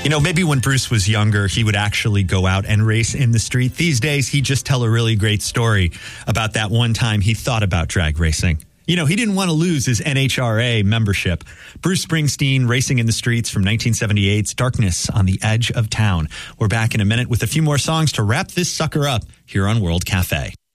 Maybe when Bruce was younger, he would actually go out and race in the street. These days, he'd just tell a really great story about that one time he thought about drag racing. He didn't want to lose his NHRA membership. Bruce Springsteen, Racing in the Streets from 1978's Darkness on the Edge of Town. We're back in a minute with a few more songs to wrap this sucker up here on World Cafe.